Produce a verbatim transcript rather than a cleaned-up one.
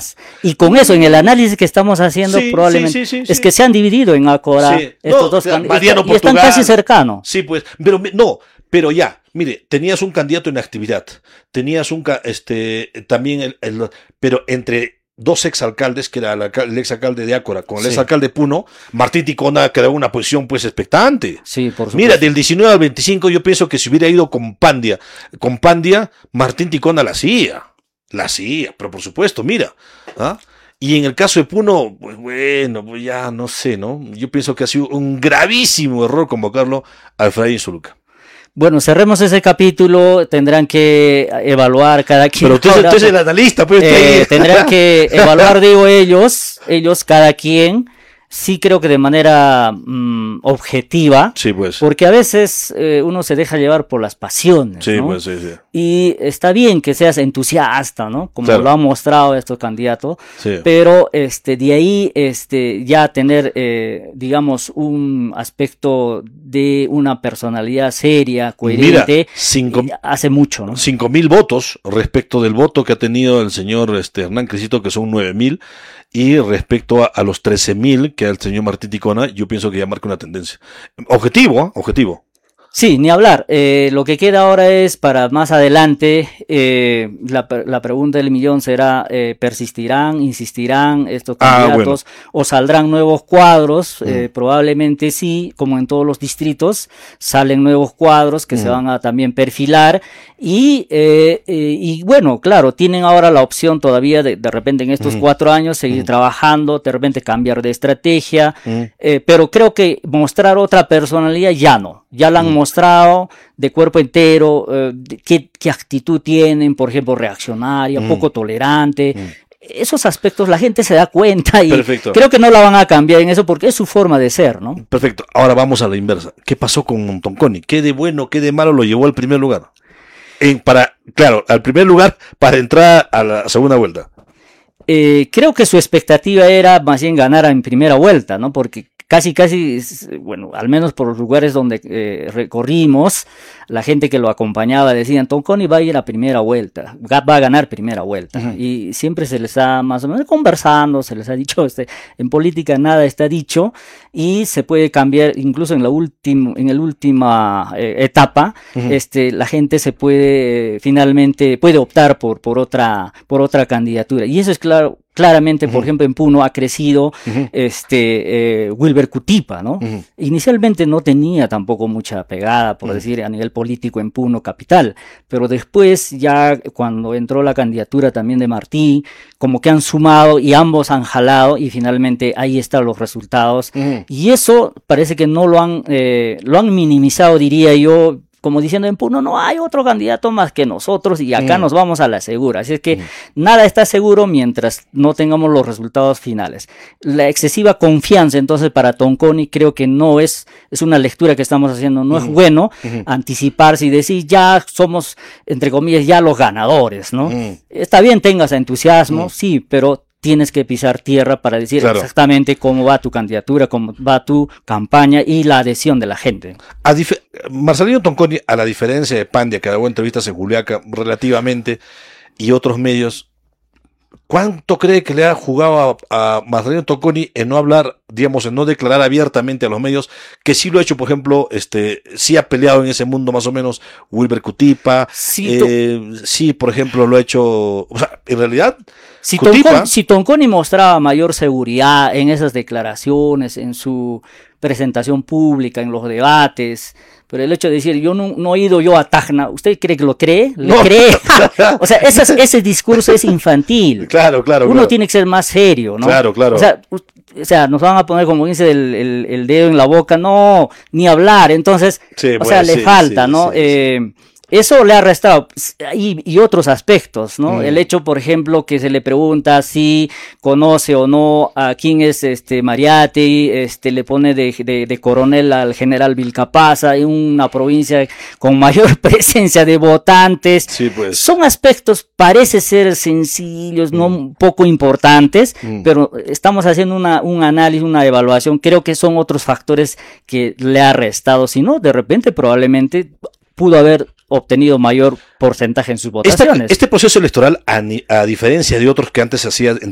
más. Y con eso, en el análisis que estamos haciendo, sí, probablemente, sí, sí, sí, es sí. que se han dividido en Ácora sí. estos no, dos candidatos. Y están casi cercanos. Sí, pues, pero no, pero ya, mire, tenías un candidato en actividad, tenías un, este, también, el, el pero entre dos exalcaldes, que era el, el exalcalde de Ácora con el sí. exalcalde de Puno, Martín Ticona quedó en una posición pues expectante. Sí, por supuesto. Mira, del diecinueve al veinticinco yo pienso que si hubiera ido con Pandia, con Pandia, Martín Ticona la hacía, la hacía, pero por supuesto, mira, ¿ah? Y en el caso de Puno, pues bueno, pues ya no sé, ¿no? Yo pienso que ha sido un gravísimo error convocarlo a Efraín Zuluca. Bueno, cerremos ese capítulo, tendrán que evaluar cada quien. Pero tú, ahora, tú eres el analista, pues. Eh, tendrán que evaluar, digo, ellos, ellos cada quien, sí creo que de manera mmm, objetiva, sí, pues. Porque a veces eh, uno se deja llevar por las pasiones, sí, ¿no? Pues, sí, sí. Y está bien que seas entusiasta, ¿no? Como claro. lo han mostrado estos candidatos, sí. Pero este, de ahí este, ya tener, eh, digamos, un aspecto de una personalidad seria, coherente, Mira, cinco, hace mucho, ¿no? Cinco mil votos respecto del voto que ha tenido el señor este, Hernán Cresito, que son nueve mil, y respecto a, a los trece mil que el señor Martín Ticona, yo pienso que ya marca una tendencia. Objetivo, ¿eh? Objetivo. Sí, ni hablar. Eh, lo que queda ahora es para más adelante, eh, la, la pregunta del millón será, eh, ¿persistirán, insistirán estos candidatos ah, bueno. o saldrán nuevos cuadros? Mm. Eh, probablemente sí, como en todos los distritos, salen nuevos cuadros que mm. se van a también perfilar y, eh, eh, y bueno, claro, tienen ahora la opción todavía de, de repente en estos mm. cuatro años seguir mm. trabajando, de repente cambiar de estrategia, mm. eh, pero creo que mostrar otra personalidad ya no, ya la han mm. mostrado de cuerpo entero, eh, qué, qué actitud tienen, por ejemplo, reaccionaria, mm. poco tolerante. Mm. Esos aspectos la gente se da cuenta y Perfecto. Creo que no la van a cambiar en eso porque es su forma de ser, ¿no? Perfecto. Ahora vamos a la inversa. ¿Qué pasó con Tonconi? ¿Qué de bueno, qué de malo lo llevó al primer lugar? En, para, claro, al primer lugar para entrar a la segunda vuelta. Eh, creo que su expectativa era más bien ganar en primera vuelta, ¿no? Porque casi, casi, bueno, al menos por los lugares donde eh, recorrimos, la gente que lo acompañaba decían, Tonconi va a ir a primera vuelta, va a ganar primera vuelta. Uh-huh. Y siempre se les ha más o menos conversando, se les ha dicho, este, en política nada está dicho y se puede cambiar, incluso en la última, en la última eh, etapa, uh-huh. este, la gente se puede, eh, finalmente, puede optar por, por otra, por otra candidatura. Y eso es claro. Claramente, por uh-huh. ejemplo, en Puno ha crecido uh-huh. este eh, Wilber Cutipa, ¿no? Uh-huh. Inicialmente no tenía tampoco mucha pegada, por uh-huh. decir, a nivel político en Puno capital, pero después ya cuando entró la candidatura también de Martí, como que han sumado y ambos han jalado y finalmente ahí están los resultados. Uh-huh. Y eso parece que no lo han, eh, lo han minimizado, diría yo, como diciendo en Puno, no hay otro candidato más que nosotros y acá mm. nos vamos a la segura. Así es que mm. nada está seguro mientras no tengamos los resultados finales. La excesiva confianza entonces para Tonconi creo que no es, es una lectura que estamos haciendo, no mm. es bueno mm. anticiparse y decir ya somos, entre comillas, ya los ganadores, ¿no? Mm. Está bien, tengas entusiasmo, mm. sí, pero tienes que pisar tierra para decir claro. exactamente cómo va tu candidatura, cómo va tu campaña y la adhesión de la gente. A dif- Marcelino Tonconi, a la diferencia de Pandia, que daba entrevistas en Juliaca relativamente, y otros medios, ¿cuánto cree que le ha jugado a, a Marcelino Tonconi en no hablar, digamos, en no declarar abiertamente a los medios, que sí lo ha hecho, por ejemplo, este, sí ha peleado en ese mundo más o menos Wilber Cutipa, sí, eh, sí, por ejemplo, lo ha hecho, o sea, en realidad... Si Tonconi, si Tonconi mostraba mayor seguridad en esas declaraciones, en su presentación pública, en los debates, pero el hecho de decir, yo no, no he ido yo a Tacna, ¿usted cree que lo cree? ¿Le no. cree? O sea, esas, ese discurso es infantil. Claro, claro. Uno claro. tiene que ser más serio, ¿no? Claro, claro. O sea, o sea, nos van a poner, como dice, el, el, el dedo en la boca, no, ni hablar. Entonces, sí, o sea, le sí, falta, sí, ¿no? Sí, eh, sí. Eso le ha restado, y, y otros aspectos, ¿no? Mm. El hecho, por ejemplo, que se le pregunta si conoce o no a quién es este Mariátegui, este, le pone de, de, de coronel al general Vilcapasa, en una provincia con mayor presencia de votantes. Sí, pues. Son aspectos, parece ser sencillos, mm. no poco importantes, mm. pero estamos haciendo una, un análisis, una evaluación. Creo que son otros factores que le ha restado. Si no, de repente, probablemente pudo haber obtenido mayor porcentaje en sus votaciones. Este, este proceso electoral, a, a diferencia de otros que antes se hacía